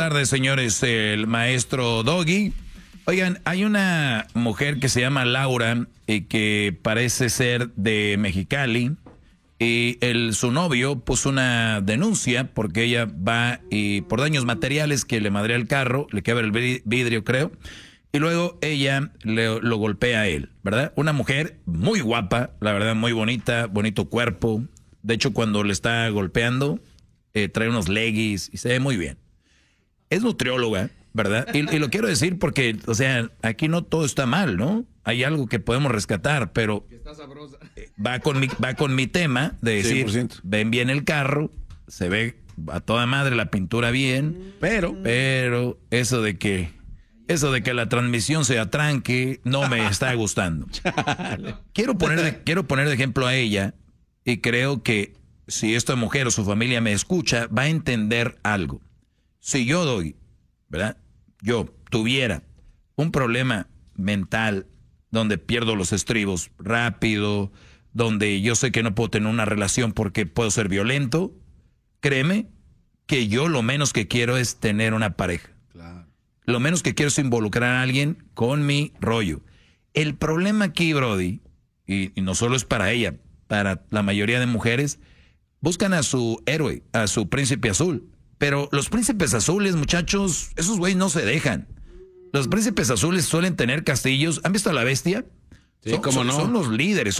tardes, señores. El maestro Doggy. Oigan, hay una mujer que se llama Laura y que parece ser de Mexicali. Y su novio puso una denuncia porque ella va y por daños materiales que le madrea el carro, le quebra el vidrio, creo. Y luego ella lo golpea a él, ¿verdad? Una mujer muy guapa, la verdad, muy bonita, bonito cuerpo. De hecho, cuando le está golpeando, trae unos leggings y se ve muy bien. Es nutrióloga, ¿verdad? Y lo quiero decir porque, o sea, aquí no todo está mal, ¿no? Hay algo que podemos rescatar, pero está sabrosa. Va con mi tema de decir, 100%. ven bien el carro, se ve a toda madre la pintura bien, pero eso de que la transmisión se atranque no me está gustando. Quiero poner de ejemplo a ella y creo que si esta mujer o su familia me escucha, va a entender algo. Si yo doy, ¿verdad? Yo tuviera un problema mental donde pierdo los estribos rápido, donde yo sé que no puedo tener una relación porque puedo ser violento, créeme que yo lo menos que quiero es tener una pareja. Claro. Lo menos que quiero es involucrar a alguien con mi rollo. El problema aquí, Brody, y no solo es para ella, para la mayoría de mujeres, buscan a su héroe, a su príncipe azul. Pero los príncipes azules, muchachos, esos güeyes no se dejan. Los príncipes azules suelen tener castillos. ¿Han visto a La Bestia? Sí, cómo no. Son los líderes,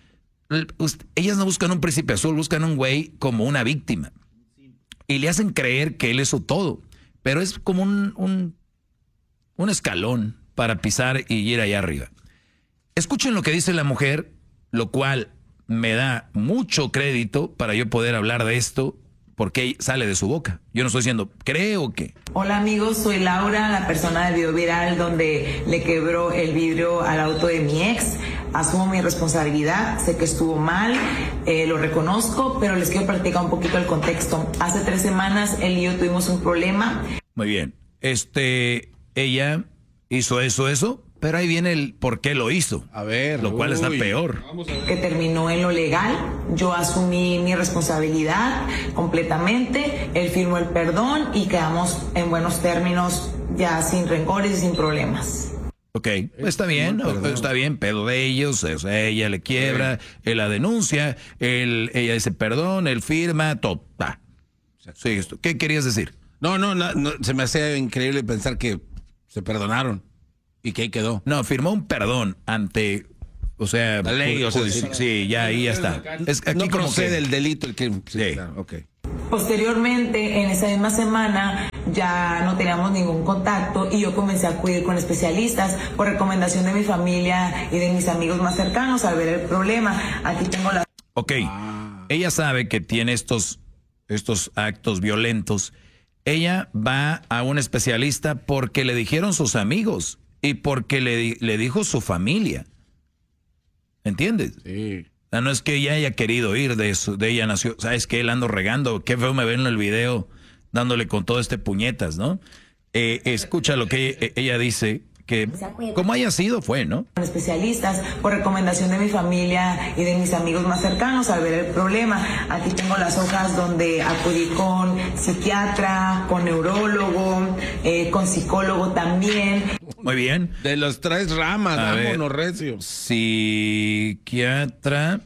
ellas no buscan un príncipe azul, buscan un güey como una víctima. Y le hacen creer que él es su todo. Pero es como un escalón para pisar y ir allá arriba. Escuchen lo que dice la mujer, lo cual me da mucho crédito para yo poder hablar de esto, porque sale de su boca. Yo no estoy diciendo, creo que. Hola amigos, soy Laura, la persona del video viral donde le quebró el vidrio al auto de mi ex. Asumo mi responsabilidad, sé que estuvo mal, lo reconozco, pero les quiero platicar un poquito el contexto. Hace 3 semanas él y yo tuvimos un problema. Muy bien. Ella hizo eso, pero ahí viene el por qué lo hizo. A ver. Lo cual está peor. Que terminó en lo legal, yo asumí mi responsabilidad completamente, él firmó el perdón y quedamos en buenos términos, ya sin rencores y sin problemas. Ok, está bien, pedo de ellos, o sea, ella le quiebra, él la denuncia, ella dice perdón, él firma, todo. Sí, ¿qué querías decir? No, se me hace increíble pensar que se perdonaron y que ahí quedó. No, firmó un perdón ante, o sea, la ley, sí, ya ahí ya está. Es aquí no como procede que el delito, el que sí. Claro, okay. Posteriormente, en esa misma semana, ya no teníamos ningún contacto y yo comencé a acudir con especialistas por recomendación de mi familia y de mis amigos más cercanos al ver el problema. Aquí tengo la... Ok, ella sabe que tiene estos actos violentos. Ella va a un especialista porque le dijeron sus amigos y porque le dijo su familia. ¿Entiendes? Sí. O sea, no es que ella haya querido ir de ella nació. ¿Sabes qué? Él ando regando. Qué feo me ven en el video dándole con todo puñetas, ¿no? Escucha lo que ella dice, que como haya sido fue, ¿no? Especialistas por recomendación de mi familia y de mis amigos más cercanos al ver el problema. Aquí tengo las hojas donde acudí con psiquiatra, con neurólogo, con psicólogo también. Muy bien. De los 3 ramas, vámonos, recio. Psiquiatra,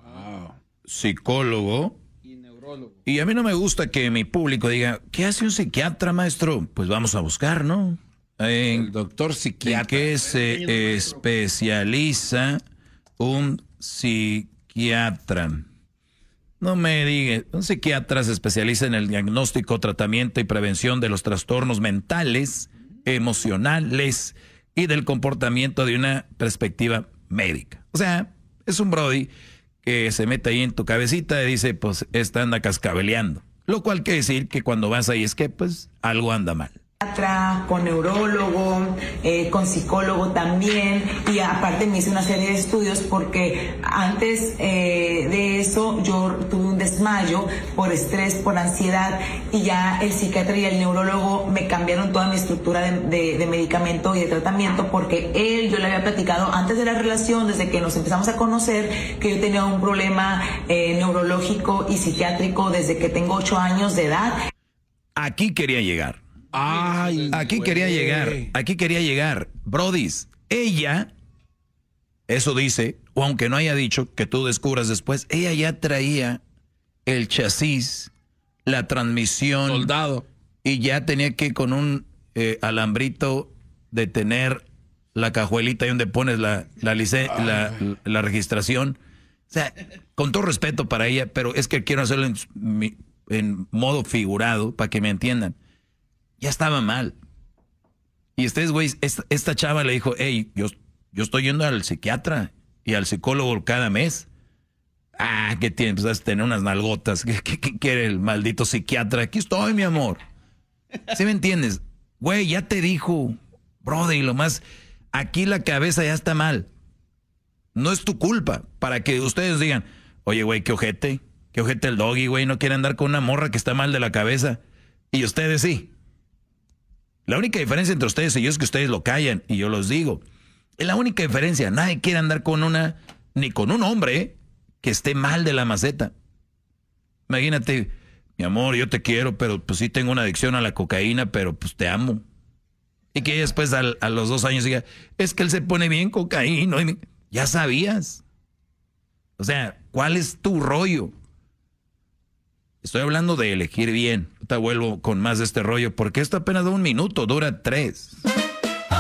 psicólogo Y neurólogo. y a mí no me gusta que mi público diga, ¿qué hace un psiquiatra, maestro? Pues vamos a buscar, ¿no? El doctor psiquiatra. ¿En qué se especializa un psiquiatra? No me diga, un psiquiatra se especializa en el diagnóstico, tratamiento y prevención de los trastornos mentales, emocionales y del comportamiento de una perspectiva médica. O sea, es un brody que se mete ahí en tu cabecita y dice, pues, esta anda cascabeleando. Lo cual quiere decir que cuando vas ahí es que, pues, algo anda mal. Con neurólogo, con psicólogo también, y aparte me hice una serie de estudios porque antes de eso yo tuve un desmayo por estrés, por ansiedad, y ya el psiquiatra y el neurólogo me cambiaron toda mi estructura de medicamento y de tratamiento porque yo le había platicado antes de la relación, desde que nos empezamos a conocer, que yo tenía un problema neurológico y psiquiátrico desde que tengo 8 años de edad. Aquí quería llegar. Ay, Aquí quería llegar. Brodis, ella, eso dice, o aunque no haya dicho, que tú descubras después, ella ya traía el chasis, la transmisión. Soldado. Y ya tenía que con un alambrito detener la cajuelita ahí donde pones la registración. O sea, con todo respeto para ella, pero es que quiero hacerlo en modo figurado para que me entiendan. Ya estaba mal. Y ustedes, güey, esta chava le dijo, hey, yo estoy yendo al psiquiatra y al psicólogo cada mes. Ah, ¿qué tiene? Pues vas a tener unas nalgotas. ¿Qué quiere el maldito psiquiatra? Aquí estoy, mi amor. ¿Sí me entiendes? Güey, ya te dijo, brother, lo más, aquí la cabeza ya está mal. No es tu culpa, para que ustedes digan, oye, güey, qué ojete el Doggy, güey, no quiere andar con una morra que está mal de la cabeza. Y ustedes sí. La única diferencia entre ustedes y yo es que ustedes lo callan, y yo los digo. Es la única diferencia, nadie quiere andar con ni con un hombre que esté mal de la maceta. Imagínate, mi amor, yo te quiero, pero pues sí tengo una adicción a la cocaína, pero pues te amo. Y que después a los 2 años diga, es que él se pone bien cocaína. Ya sabías. O sea, ¿cuál es tu rollo? Estoy hablando de elegir bien. Te vuelvo con más de este rollo, porque esto apenas da 1 minuto, dura 3.